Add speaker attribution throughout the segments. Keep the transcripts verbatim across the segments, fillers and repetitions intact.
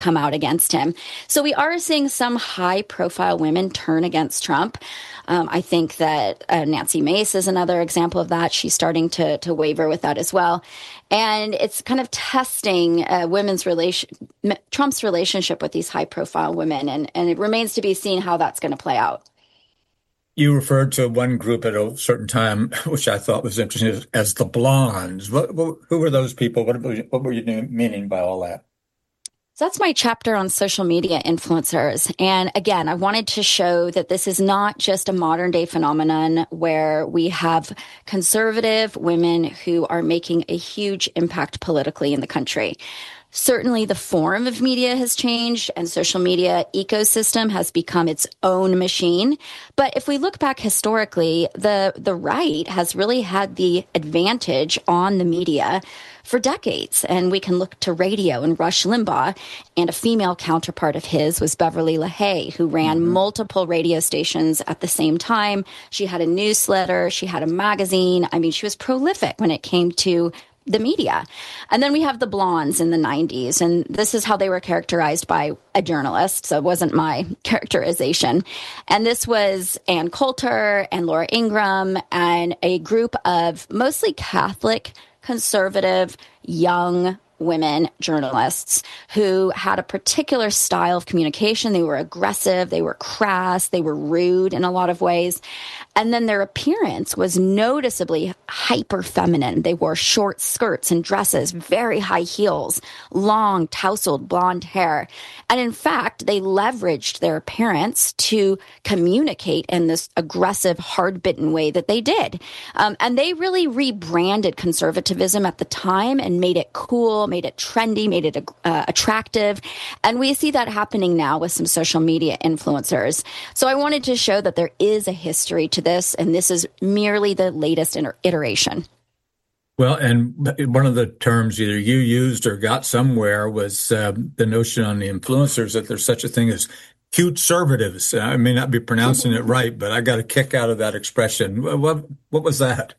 Speaker 1: come out against him. So we are seeing some high-profile women turn against Trump. Um, I think that uh, Nancy Mace is another example of that. She's starting to to waver with that as well. And it's kind of testing uh, women's relation, Trump's relationship with these high-profile women. And, and it remains to be seen how that's going to play out.
Speaker 2: You referred to one group at a certain time, which I thought was interesting, as the blondes. What, what, who were those people? What, what were you meaning by all that?
Speaker 1: So that's my chapter on social media influencers. And again, I wanted to show that this is not just a modern day phenomenon where we have conservative women who are making a huge impact politically in the country. Certainly the form of media has changed and social media ecosystem has become its own machine. But if we look back historically, the, the right has really had the advantage on the media for decades. And we can look to radio and Rush Limbaugh, and a female counterpart of his was Beverly LaHaye, who ran mm-hmm. multiple radio stations at the same time. She had a newsletter, she had a magazine. I mean, she was prolific when it came to the media. And then we have the blondes in the nineties, and this is how they were characterized by a journalist, so it wasn't my characterization. And this was Ann Coulter and Laura Ingraham and a group of mostly Catholic, conservative, young women journalists who had a particular style of communication. They were aggressive, they were crass, they were rude in a lot of ways. And then their appearance was noticeably hyper feminine. They wore short skirts and dresses, very high heels, long tousled blonde hair. And in fact, they leveraged their appearance to communicate in this aggressive, hard-bitten way that they did. Um, and they really rebranded conservatism at the time and made it cool, made it trendy, made it uh, attractive. And we see that happening now with some social media influencers. So I wanted to show that there is a history to this, and this is merely the latest iteration.
Speaker 2: Well, and one of the terms either you used or got somewhere was uh, the notion on the influencers that there's such a thing as cute conservatives. I may not be pronouncing it right, but I got a kick out of that expression. What, what was that?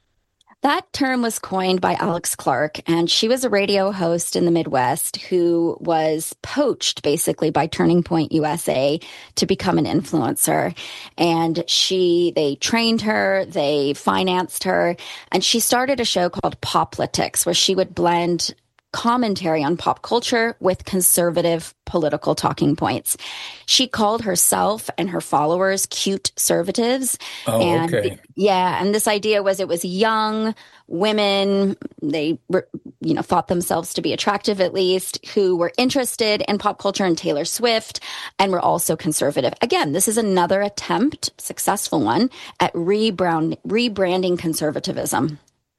Speaker 1: That term was coined by Alex Clark, and she was a radio host in the Midwest who was poached basically by Turning Point U S A to become an influencer. And she, they trained her, they financed her, and she started a show called Poplitics, where she would blend commentary on pop culture with conservative political talking points. She called herself and her followers cute conservatives.
Speaker 2: Oh,
Speaker 1: and
Speaker 2: okay.
Speaker 1: Yeah, and this idea was it was young women, they you know thought themselves to be attractive at least, who were interested in pop culture and Taylor Swift and were also conservative. Again, this is another attempt, successful one, at rebrand, rebranding conservatism.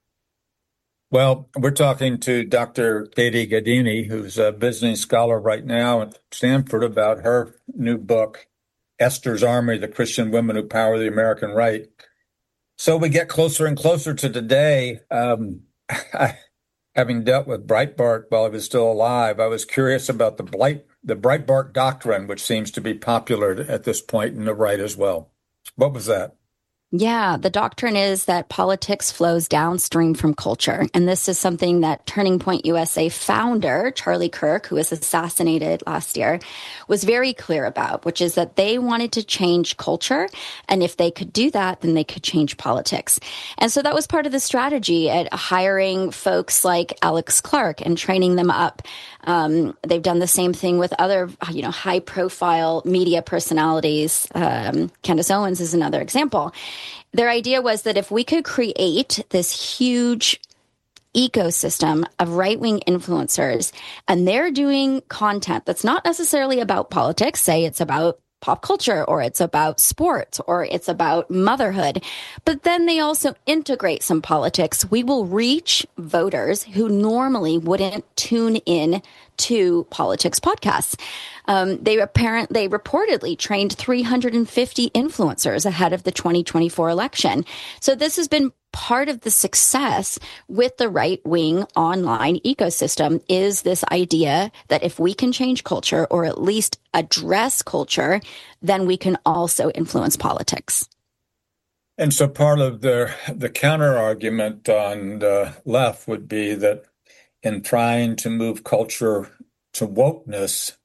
Speaker 2: Well, we're talking to Doctor Katie Gaddini, who's a visiting scholar right now at Stanford, about her new book, Esther's Army, The Christian Women Who Power the American Right. So we get closer and closer to today. Um, I, having dealt with Breitbart while I was still alive, I was curious about the, Blight, the Breitbart doctrine, which seems to be popular at this point in the right as well. What was that?
Speaker 1: Yeah, the doctrine is that politics flows downstream from culture. And this is something that Turning Point U S A founder, Charlie Kirk, who was assassinated last year, was very clear about, which is that they wanted to change culture. And if they could do that, then they could change politics. And so that was part of the strategy at hiring folks like Alex Clark and training them up. Um, they've done the same thing with other, you know, high profile media personalities. Um, Candace Owens is another example. Their idea was that if we could create this huge ecosystem of right-wing influencers, and they're doing content that's not necessarily about politics, say it's about pop culture, or it's about sports, or it's about motherhood, but then they also integrate some politics, we will reach voters who normally wouldn't tune in to politics podcasts. Um, they apparent they reportedly trained three hundred fifty influencers ahead of the twenty twenty-four election. So this has been part of the success with the right-wing online ecosystem, is this idea that if we can change culture, or at least address culture, then we can also influence politics.
Speaker 2: And so part of the the counter argument on the left would be that in trying to move culture to wokeness